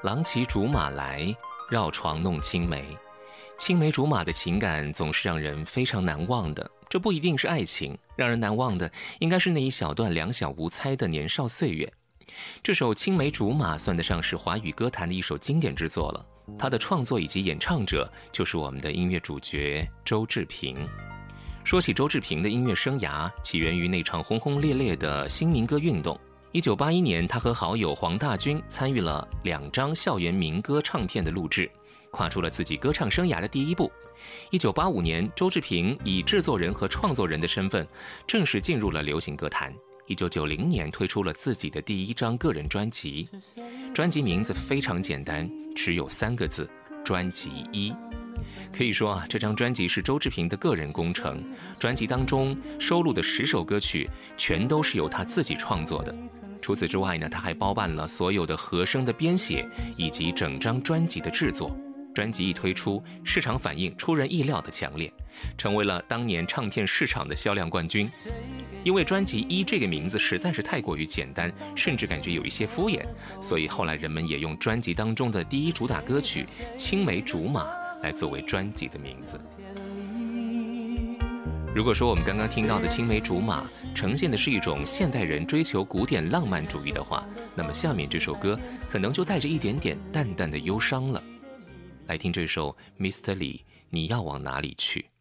郎骑竹马来，绕床弄青梅。青梅竹马的情感总是让人非常难忘的，这不一定是爱情，让人难忘的应该是那一小段两小无猜的年少岁月。这首《青梅竹马》算得上是华语歌坛的一首经典之作了，它的创作以及演唱者就是我们的音乐主角周志平。说起周志平的音乐生涯，起源于那场轰轰烈烈的新民歌运动。1981年，他和好友黄大军参与了2张校园民歌唱片的录制，跨出了自己歌唱生涯的第一步。1985年，周志平以制作人和创作人的身份正式进入了流行歌坛。1990年推出了自己的第1张个人专辑，专辑名字非常简单，只有3个字：专辑1。可以说啊，这张专辑是周志平的个人工程，专辑当中收录的10首歌曲全都是由他自己创作的。除此之外呢，他还包办了所有的和声的编写以及整张专辑的制作。专辑一推出，市场反应出人意料的强烈，成为了当年唱片市场的销量冠军。因为专辑1这个名字实在是太过于简单，甚至感觉有一些敷衍，所以后来人们也用专辑当中的第1主打歌曲《青梅竹马》来作为专辑的名字。如果说我们刚刚听到的《青梅竹马》呈现的是一种现代人追求古典浪漫主义的话，那么下面这首歌可能就带着一点点淡淡的忧伤了。来听这首 Mr. Lee， 你要往哪里去？